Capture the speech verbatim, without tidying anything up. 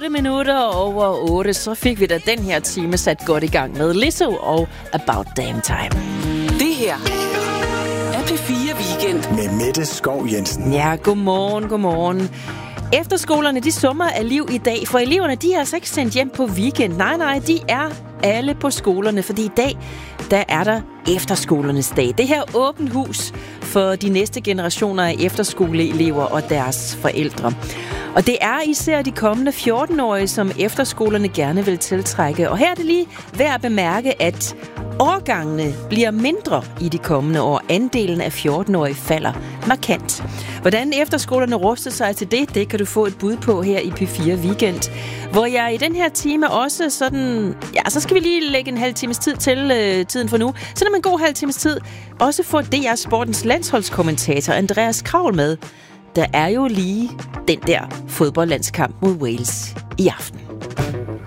otte minutter over otte, så fik vi da den her time sat godt i gang med Lizzo og About Damn Time. Det her er P fire Weekend med Mette Skov Jensen. Ja, godmorgen, godmorgen. Efterskolerne, de summer af liv i dag, for eleverne, de er altså ikke sendt hjem på weekend. Nej, nej, de er alle på skolerne, fordi i dag, der er der efterskolernes dag. Det her åbent hus for de næste generationer af efterskoleelever og deres forældre. Og det er især de kommende fjorten-årige, som efterskolerne gerne vil tiltrække. Og her er det lige værd at bemærke, at årgangene bliver mindre i de kommende år. Andelen af fjorten-årige falder markant. Hvordan efterskolerne ruster sig til det, det kan du få et bud på her i P fire Weekend. Hvor jeg i den her time også sådan... Ja, så skal vi lige lægge en halv times tid til øh, tiden for nu. Så når man en god halv times tid også får D R Sportens landsholdskommentator Andreas Kravl med. Der er jo lige den der fodboldlandskamp mod Wales i aften.